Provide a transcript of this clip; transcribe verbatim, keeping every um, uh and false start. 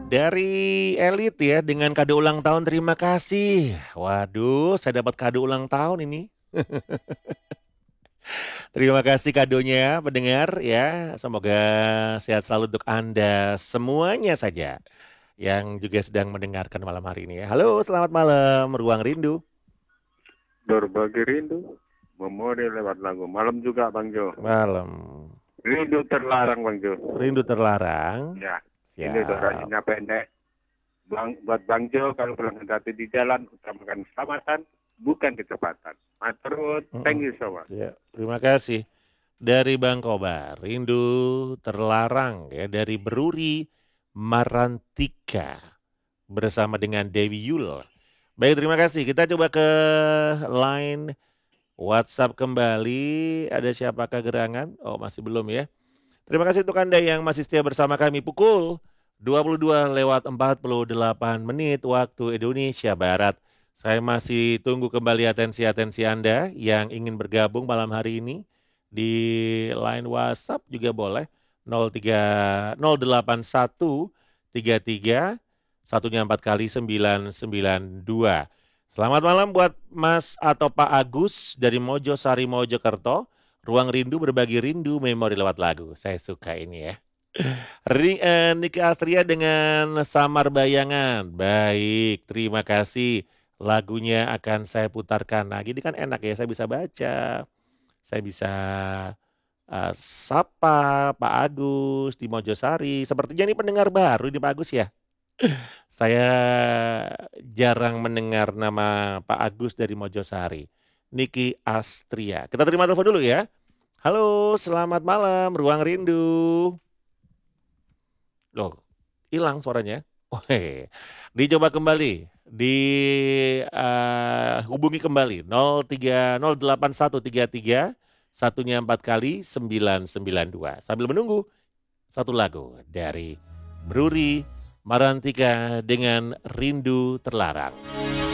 Dari Elit ya, dengan kado ulang tahun terima kasih. Waduh, saya dapat kado ulang tahun ini. Terima kasih kadonya pendengar ya. Semoga sehat selalu untuk Anda semuanya saja yang juga sedang mendengarkan malam hari ini ya. Halo, selamat malam Ruang Rindu. Berbagi rindu, memori lewat lagu. Malam juga Bang Jo. Malam. Rindu terlarang Bang Jo. Rindu terlarang. Ya, ini Siap. durasinya pendek. Bang, buat Bang Jo kalau pulang hati di jalan, utamakan keselamatan, bukan kecepatan. Maturut, thank Mm-mm. you so much. Ya, terima kasih. Dari Bang Kobar, Rindu Terlarang ya dari Beruri Marantika bersama dengan Dewi Yul. Baik, terima kasih. Kita coba ke line WhatsApp kembali. Ada siapakah gerangan? Oh, masih belum ya. Terima kasih untuk Anda yang masih setia bersama kami pukul dua puluh dua lewat empat puluh delapan menit waktu Indonesia Barat. Saya masih tunggu kembali atensi-atensi Anda yang ingin bergabung malam hari ini di line WhatsApp juga boleh nol tiga nol delapan satu tiga tiga satunya empat kali sembilan sembilan dua. Selamat malam buat Mas atau Pak Agus dari Mojosari Mojokerto. Ruang Rindu berbagi rindu memori lewat lagu. Saya suka ini ya. Ri, eh, Niki Astria dengan Samar Bayangan. Baik, terima kasih. Lagunya akan saya putarkan. Nah, gini kan enak ya, saya bisa baca. Saya bisa uh, sapa Pak Agus di Mojosari. Sepertinya ini pendengar baru ini Pak Agus ya. Saya jarang mendengar nama Pak Agus dari Mojosari. Niki Astria. Kita terima telepon dulu ya. Halo, selamat malam, Ruang Rindu. Loh, hilang suaranya. Oke, dicoba kembali. Di uh, hubungi kembali nol tiga nol delapan satu tiga tiga satunya empat kali sembilan sembilan dua. Sambil menunggu satu lagu dari Bruri Marantika dengan Rindu Terlarang.